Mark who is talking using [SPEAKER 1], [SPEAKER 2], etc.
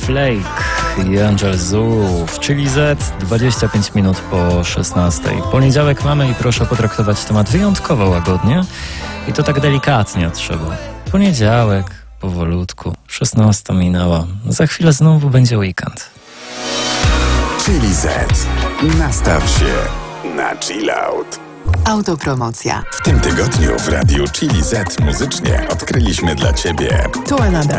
[SPEAKER 1] Flake i Angel Zoo w Chili Z, 25 minut po 16. Poniedziałek mamy i proszę potraktować temat wyjątkowo łagodnie i to tak delikatnie trzeba. Poniedziałek, powolutku, 16 minęła. Za chwilę znowu będzie weekend.
[SPEAKER 2] Chili Z. Nastaw się na chill out.
[SPEAKER 3] Autopromocja.
[SPEAKER 2] W tym tygodniu w radiu Chili Z muzycznie odkryliśmy dla Ciebie
[SPEAKER 3] To Another.